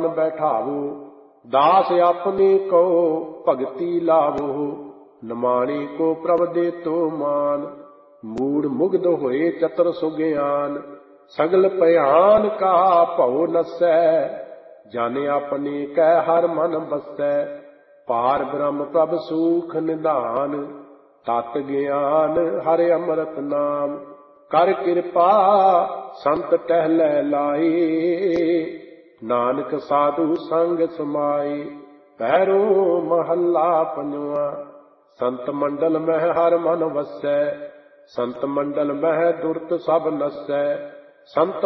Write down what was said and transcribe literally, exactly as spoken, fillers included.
बैठावो, दास अपने को भगति लावो। नमाणे को प्रभ दे तो मान, मूड मुग्ध होए चतर सुग्यान। सगल भयान का भव नसै, जाने अपने कै हर मन बसै। पार ब्रह्म प्रभ सूख निधान, तत ज्ञान हर अमृत नाम। कर कृपा संत टहलै लाए, नानक साधु संग समाए। पैरो महला पंजवा, संत मंडल मह हर मन वसै। संत मंडल मह दुर्त सब नसै, संत